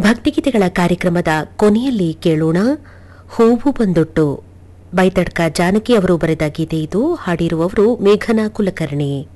ಭಕ್ತಿಗೀತೆಗಳ ಕಾರ್ಯಕ್ರಮದ ಕೊನೆಯಲ್ಲಿ ಕೇಳೋಣ ಹೂವು ಬಂದೊಟ್ಟು. ಬೈತಡ್ಕ ಜಾನಕಿ ಅವರು ಬರೆದ ಗೀತೆ ಇದು. ಹಾಡಿರುವವರು ಮೇಘನಾ ಕುಲಕರ್ಣಿ.